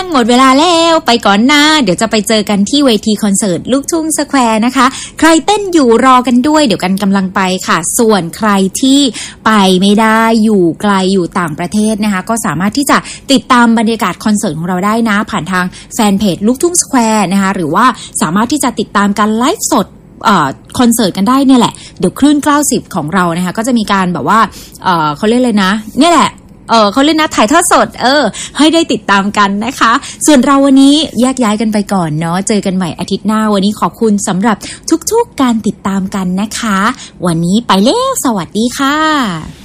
หมดเวลาแล้วไปก่อนนะเดี๋ยวจะไปเจอกันที่เวทีคอนเสิร์ตลูกทุ่งสแควร์นะคะใครเต้นอยู่รอกันด้วยเดี๋ยวกันกำลังไปค่ะส่วนใครที่ไปไม่ได้อยู่ไกลอยู่ต่างประเทศนะคะก็สามารถที่จะติดตามบรรยากาศคอนเสิร์ตของเราได้นะผ่านทางแฟนเพจลูกทุ่งสแควร์นะคะหรือว่าสามารถที่จะติดตามการไลฟ์สดคอนเสิร์ตกันได้เนี่ยแหละเดี๋ยวคลื่น90ของเรานะคะก็จะมีการแบบว่าเขาเรียกเลยนะเนี่ยแหละเขาเล่นนะถ่ายทอดสดให้ได้ติดตามกันนะคะส่วนเราวันนี้แยกย้ายกันไปก่อนเนาะเจอกันใหม่อาทิตย์หน้าวันนี้ขอบคุณสำหรับทุกๆการติดตามกันนะคะวันนี้ไปแล้วสวัสดีค่ะ